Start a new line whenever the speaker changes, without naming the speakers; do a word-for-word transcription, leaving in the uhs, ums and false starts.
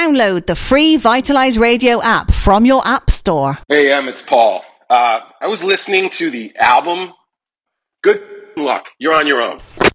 Download the free Vitalize Radio app from your app store.
Hey, Em, it's Paul. Uh, I was listening to the album. Good luck. You're on your own.